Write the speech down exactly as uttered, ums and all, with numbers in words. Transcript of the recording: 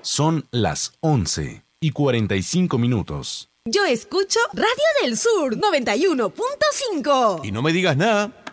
Son las once y cuarenta y cinco minutos. Yo escucho Radio del Sur noventa y uno punto cinco. Y no me digas nada.